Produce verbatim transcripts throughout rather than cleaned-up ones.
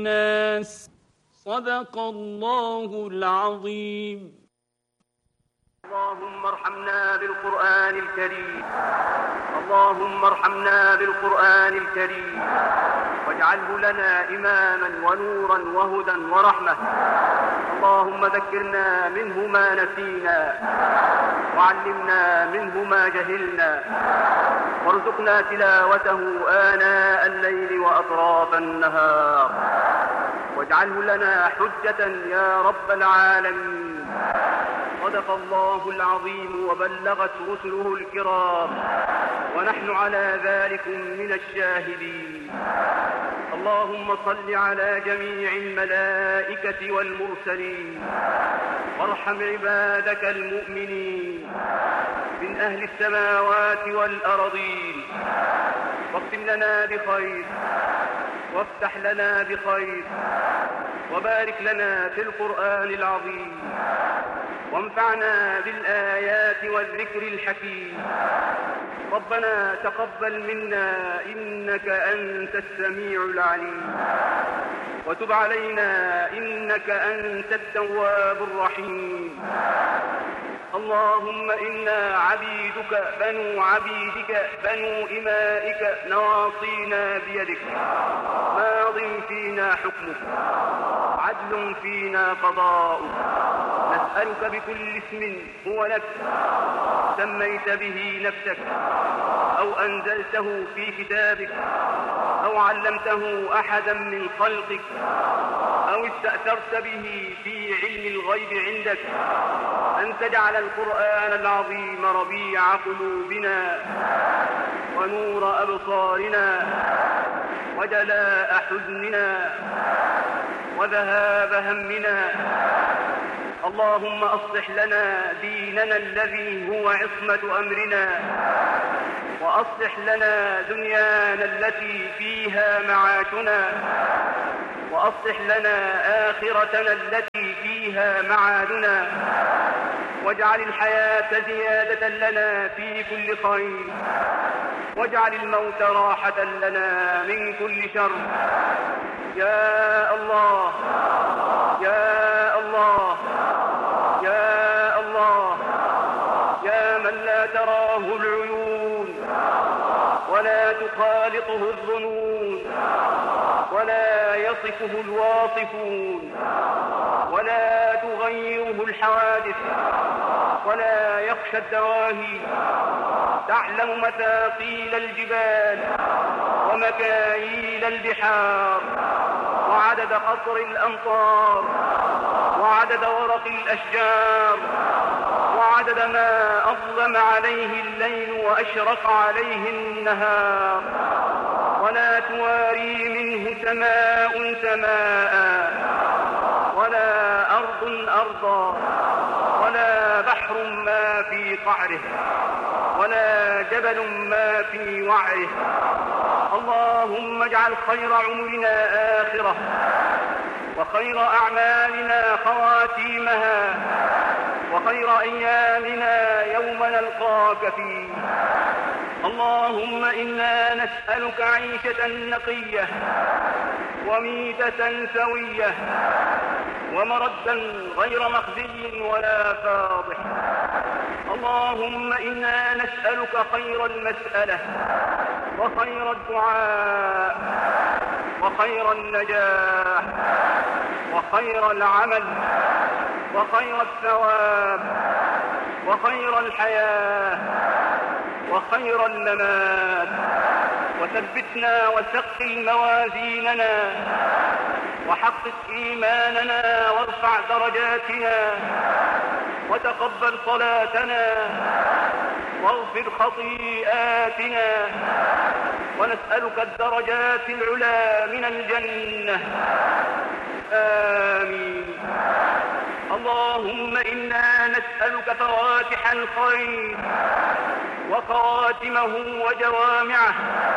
الناس. صدق الله العظيم. اللهم ارحمنا بالقرآن الكريم، اللهم ارحمنا بالقرآن الكريم، واجعله لنا إماما ونورا وهدى ورحمة. اللهم ذكرنا منه ما نسينا، وعلمنا منه ما جهلنا، وارزقنا تلاوته آناء الليل وأطراف النهار، واجعله لنا حجة يا رب العالمين. صدق الله العظيم وبلغت رسله الكرام، ونحن على ذلك من الشاهدين. اللهم صل على جميع الملائكة والمرسلين، وارحم عبادك المؤمنين من أهل السماوات والأرضين، واختم لنا بخير، وافتح لنا بخير، وبارك لنا في القرآن العظيم، وانفعنا بالآيات والذكر الحكيم. ربنا تقبل منا إنك أنت السميع العليم، وتب علينا إنك أنت التواب الرحيم. اللهم إنا عبيدك بنو عبيدك بنو إمائك، نواصينا بيدك، ماض فينا حكمك، عدل فينا قضاؤك. نسألك بكل اسم هو لك سميت به نفسك، أو أنزلته في كتابك، أو علمته أحدا من خلقك، أو استأثرت به في علم الغيب عندك، أن تجعل القرآن العظيم ربيع قلوبنا، ونور أبصارنا، وجلاء حزننا، وذهاب همنا. اللهم أصلح لنا ديننا الذي هو عصمة أمرنا، وأصلح لنا دنيانا التي فيها معاشنا، وأصلح لنا آخرتنا التي فيها معادنا، واجعل الحياة زيادة لنا في كل خير، واجعل الموت راحة لنا من كل شر. يا الله يا الله يا الله، يا من لا تراه العيون، ولا تخالطه الظنون، ولا يصفه الواصفون، ولا تغيره الحوادث، ولا يخشى الدواهي. تعلم مثاقيل الجبال، ومكاييل البحار، وعدد قطر الأمطار، وعدد ورق الأشجار، وعدد ما أظلم عليه الليل وأشرق عليه النهار. ولا تواري منه سماء سماء، ولا أرض أرضا، ولا بحر ما في قعره، ولا جبل ما في وعره. اللهم اجعل خير عمرنا آخرة، وخير أعمالنا خواتيمها، وخير أيامنا يوم نلقاك فيه. اللهم إنا نسألك عيشة نقية، وميتة سوية، ومردا غير مخزي ولا فاضح. اللهم إنا نسألك خير المسألة، وخير الدعاء، وخير النجاح، وخير العمل، وخير الثواب، وخير الحياة، وخير الممات. وثبتنا وثقل موازيننا، وحقق إيماننا، وارفع درجاتنا، وتقبل صلاتنا، واغفر خطيئاتنا، ونسألك الدرجات العلى من الجنة. آمين. اللهم إنا نسألك فواتح الخير، وخواتمه وجوامعه،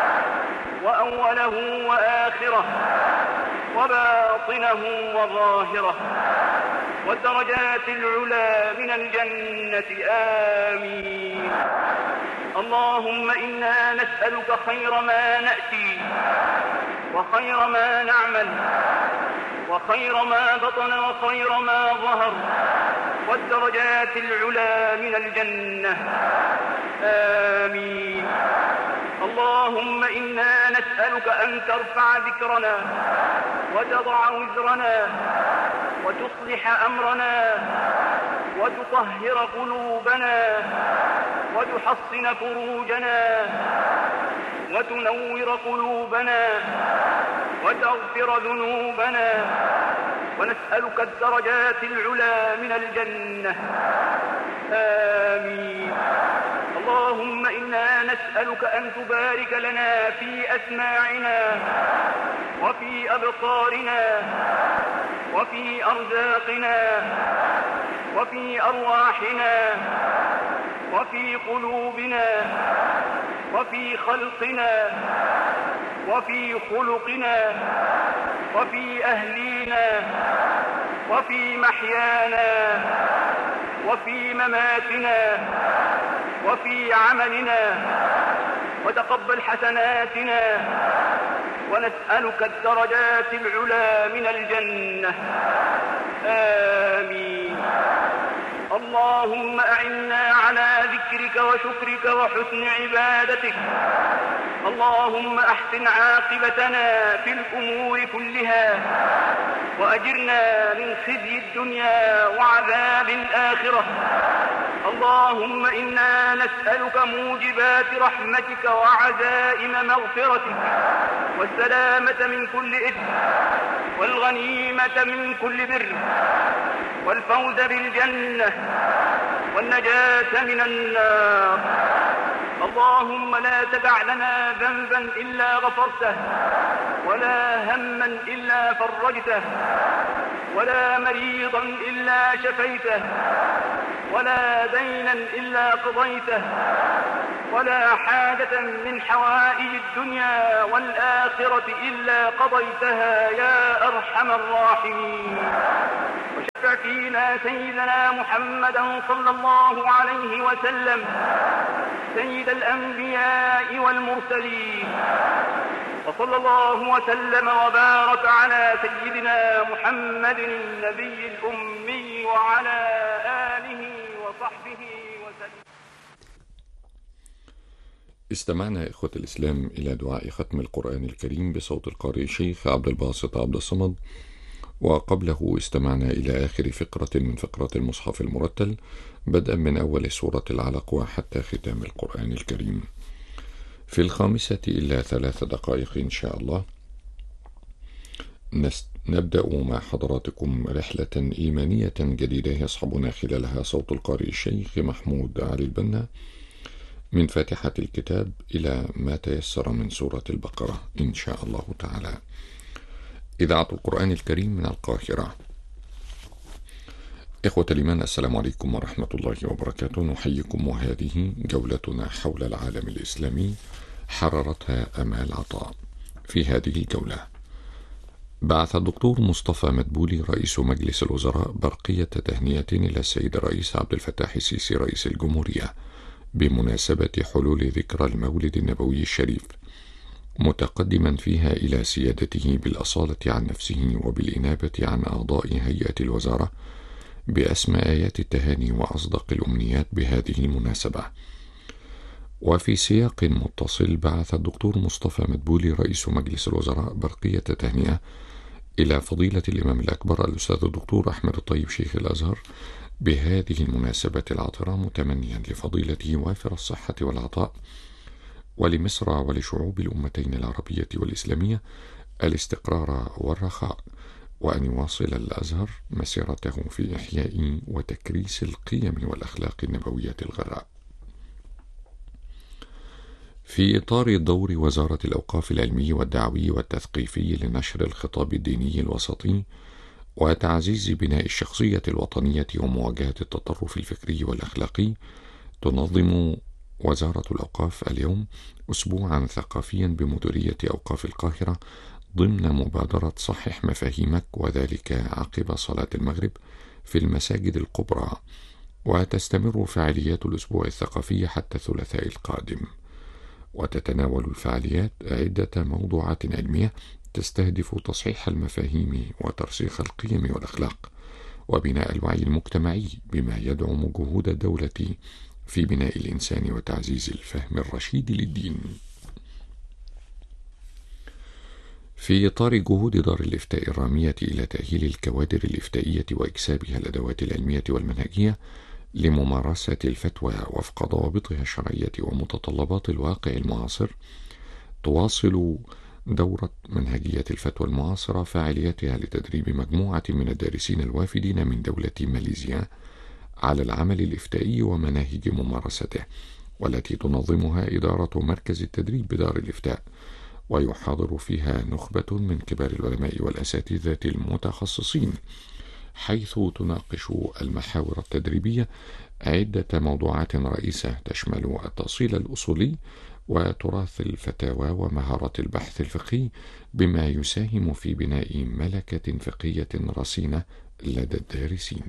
وأوله وآخره، وباطنه وظاهره، والدرجات العلى من الجنة. آمين. اللهم إنا نسألك خير ما نأتي، وخير ما نعمل، وخير ما بطن وخير ما ظهر، والدرجات العلى من الجنة. آمين. اللهم إنا نسألك أن ترفع ذكرنا وتضع وزرنا وتصلح أمرنا وتطهر قلوبنا وتحصن فروجنا وتنور قلوبنا وتغفر ذنوبنا، ونسألك الدرجات العلى من الجنة. آمين. اللهم إنا نسألك أن تبارك لنا في أسماعنا وفي أبصارنا وفي أرزاقنا وفي أرواحنا وفي قلوبنا وفي خلقنا وفي خلقنا وفي أهلينا وفي محيانا وفي مماتنا وفي عملنا، وتقبل حسناتنا، ونسألك الدرجات العلى من الجنة. آمين. اللهم أعنا على ذكرك وشكرك وحسن عبادتك. اللهم أحسن عاقبتنا في الأمور كلها، وأجرنا من خزي الدنيا وعذاب الآخرة. اللهم إنا نسألك موجبات رحمتك وعزائم مغفرتك، والسلامة من كل إثم، والغنيمة من كل بر، والفوز بالجنة، والنجاة من النار. اللهم لا تدع لنا ذنبا إلا غفرته، ولا هما إلا فرجته، ولا مريضا إلا شفيته، ولا دينا إلا قضيته، ولا حاجة من حوائج الدنيا والآخرة إلا قضيتها يا أرحم الراحمين. وشفع فينا سيدنا محمدا صلى الله عليه وسلم سيد الأنبياء والمرسلين، وصلى الله وسلم وبارك على سيدنا محمد النبي الأمي وعلى آله وصحبه وسلم. استمعنا إخوة الإسلام إلى دعاء ختم القرآن الكريم بصوت القارئ الشيخ عبد الباسط عبد الصمد، وقبله استمعنا إلى آخر فقرة من فقرات المصحف المرتل بدءا من أول سورة العلق وحتى ختام القرآن الكريم. في الخامسة إلا ثلاث دقائق إن شاء الله نبدأ مع حضراتكم رحلة إيمانية جديدة يصحبنا خلالها صوت القارئ الشيخ محمود علي البنا من فاتحة الكتاب إلى ما تيسر من سورة البقرة إن شاء الله تعالى. إذاعة القرآن الكريم من القاهرة. إخوة الإيمان، السلام عليكم ورحمة الله وبركاته. نحييكم وهذه جولتنا حول العالم الإسلامي حررتها أمال عطاء. في هذه الجولة بعث الدكتور مصطفى مدبولي رئيس مجلس الوزراء برقية تهنئة إلى السيد الرئيس عبد الفتاح السيسي رئيس الجمهورية بمناسبة حلول ذكرى المولد النبوي الشريف، متقدما فيها إلى سيادته بالأصالة عن نفسه وبالإنابة عن أعضاء هيئة الوزارة بأسمى آيات التهاني وأصدق الأمنيات بهذه المناسبة. وفي سياق متصل بعث الدكتور مصطفى مدبولي رئيس مجلس الوزراء برقية تهنئة إلى فضيلة الإمام الأكبر الأستاذ الدكتور أحمد الطيب شيخ الأزهر بهذه المناسبة العطرة، متمنيا لفضيلته وافر الصحة والعطاء، ولمصر ولشعوب الأمتين العربية والإسلامية الاستقرار والرخاء، وأن يواصل الأزهر مسيرته في إحياء وتكريس القيم والأخلاق النبوية الغراء. في إطار دور وزارة الأوقاف العلمي والدعوي والتثقيفي لنشر الخطاب الديني الوسطي وتعزيز بناء الشخصية الوطنية ومواجهة التطرف الفكري والأخلاقي، تنظم وزارة الأوقاف اليوم أسبوعا ثقافيا بمديرية أوقاف القاهرة ضمن مبادرة صحح مفاهيمك، وذلك عقب صلاة المغرب في المساجد الكبرى، وتستمر فعاليات الأسبوع الثقافي حتى الثلاثاء القادم. وتتناول الفعاليات عدة موضوعات علمية تستهدف تصحيح المفاهيم وترسيخ القيم والأخلاق وبناء الوعي المجتمعي بما يدعم جهود الدولة في بناء الإنسان وتعزيز الفهم الرشيد للدين. في إطار جهود دار الإفتاء الرامية إلى تأهيل الكوادر الإفتائية وإكسابها الأدوات العلمية والمنهجية لممارسة الفتوى وفق ضوابطها الشرعية ومتطلبات الواقع المعاصر، تواصل دورة منهجية الفتوى المعاصرة فعاليتها لتدريب مجموعة من الدارسين الوافدين من دولة ماليزيا على العمل الإفتائي ومناهج ممارسته، والتي تنظمها إدارة مركز التدريب بدار الإفتاء، ويحاضر فيها نخبة من كبار العلماء والأساتذة المتخصصين، حيث تناقش المحاور التدريبية عدة موضوعات رئيسة تشمل التأصيل الأصولي وتراث الفتاوى ومهارات البحث الفقهي، بما يساهم في بناء ملكة فقهية رصينة لدى الدارسين.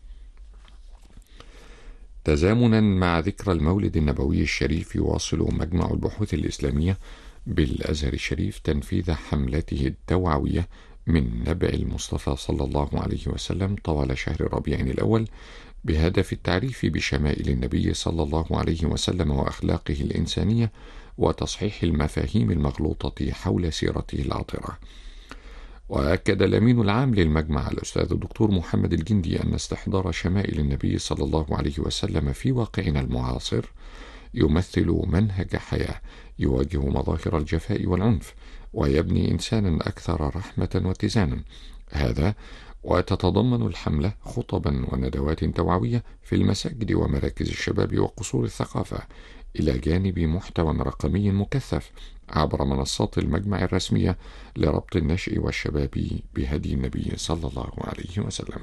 تزامنا مع ذكرى المولد النبوي الشريف، يواصل مجمع البحوث الإسلامية بالأزهر الشريف تنفيذ حملته التوعوية من نبع المصطفى صلى الله عليه وسلم طوال شهر ربيع الأول، بهدف التعريف بشمائل النبي صلى الله عليه وسلم وأخلاقه الإنسانية وتصحيح المفاهيم المغلوطة حول سيرته العطرة. وأكد الأمين العام للمجمع الأستاذ الدكتور محمد الجندي أن استحضار شمائل النبي صلى الله عليه وسلم في واقعنا المعاصر يمثل منهج حياة يواجه مظاهر الجفاء والعنف ويبني إنسانا أكثر رحمة واتزانا. هذا وتتضمن الحملة خطبا وندوات توعوية في المساجد ومراكز الشباب وقصور الثقافة، إلى جانب محتوى رقمي مكثف عبر منصات المجمع الرسمية لربط النشء والشباب بهدي النبي صلى الله عليه وسلم.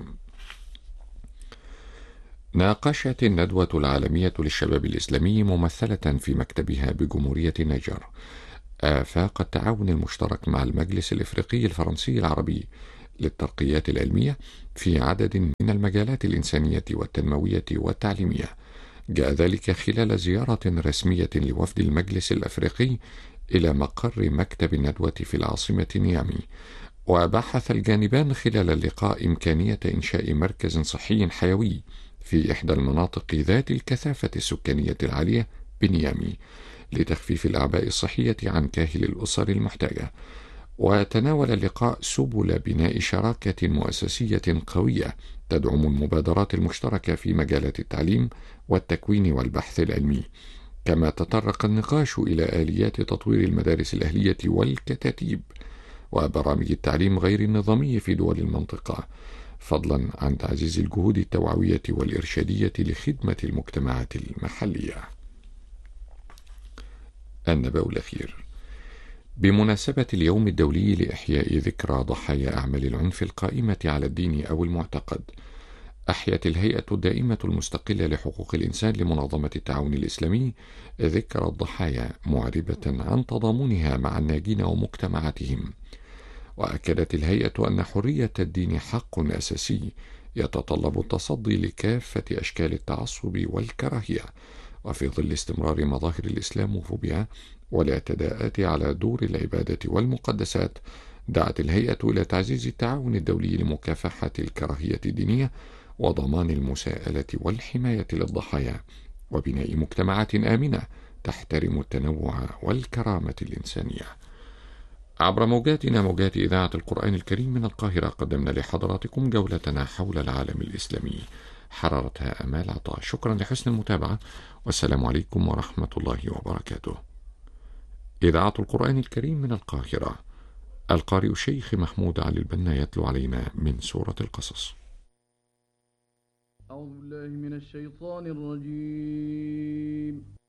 ناقشت الندوة العالمية للشباب الإسلامي ممثلة في مكتبها بجمهورية النيجر آفاق التعاون المشترك مع المجلس الإفريقي الفرنسي العربي للترقيات العلمية في عدد من المجالات الإنسانية والتنموية والتعليمية. جاء ذلك خلال زيارة رسمية لوفد المجلس الأفريقي إلى مقر مكتب الندوة في العاصمة نيامي. وبحث الجانبان خلال اللقاء إمكانية إنشاء مركز صحي حيوي في إحدى المناطق ذات الكثافة السكانية العالية بنيامي لتخفيف الأعباء الصحية عن كاهل الأسر المحتاجة. وتناول اللقاء سبل بناء شراكة مؤسسية قوية تدعم المبادرات المشتركة في مجالات التعليم والتكوين والبحث العلمي، كما تطرق النقاش إلى آليات تطوير المدارس الأهلية والكتاتيب وبرامج التعليم غير النظامي في دول المنطقة، فضلا عن تعزيز الجهود التوعوية والإرشادية لخدمة المجتمعات المحلية. النبأ الأخير. بمناسبة اليوم الدولي لإحياء ذكرى ضحايا أعمال العنف القائمة على الدين أو المعتقد، أحيت الهيئة الدائمة المستقلة لحقوق الإنسان لمنظمة التعاون الإسلامي ذكرى الضحايا، معربة عن تضامنها مع الناجين ومجتمعاتهم. وأكدت الهيئة أن حرية الدين حق أساسي يتطلب التصدي لكافة أشكال التعصب والكراهية، وفي ظل استمرار مظاهر الإسلاموفوبيا والاعتداءات على دور العبادة والمقدسات، دعت الهيئة إلى تعزيز التعاون الدولي لمكافحة الكراهية الدينية وضمان المساءلة والحماية للضحايا وبناء مجتمعات آمنة تحترم التنوع والكرامة الإنسانية. عبر موجاتنا موجات إذاعة القرآن الكريم من القاهرة، قدمنا لحضراتكم جولتنا حول العالم الإسلامي، حررتها أمال عطاء. شكرا لحسن المتابعة، والسلام عليكم ورحمة الله وبركاته. إذاعة القرآن الكريم من القاهرة، القارئ الشيخ محمود علي البنا يتلو علينا من سورة القصص. أعوذ بالله من الشيطان الرجيم.